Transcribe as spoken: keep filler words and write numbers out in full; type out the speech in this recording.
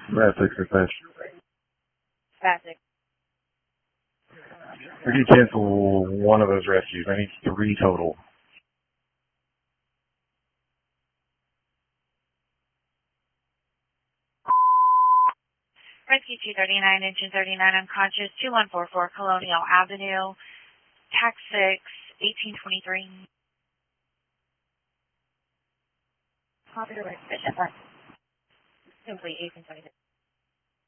Rat six or fish. Rat six. We can cancel one of those rescues. I need three total. Rescue two thirty-nine, engine thirty-nine unconscious, two one four four Colonial Avenue, tax six, eighteen twenty-three. Copy the right, Bishop. Simply eighteen twenty-three.